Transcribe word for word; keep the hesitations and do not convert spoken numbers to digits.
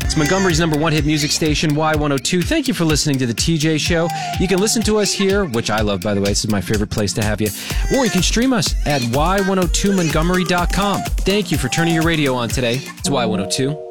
It's Montgomery's number one hit music station, Y one oh two. Thank you for listening to The T J Show. You can listen to us here, which I love, by the way. This is my favorite place to have you. Or you can stream us at y one oh two montgomery dot com. Thank you for turning your radio on today. It's Y one oh two.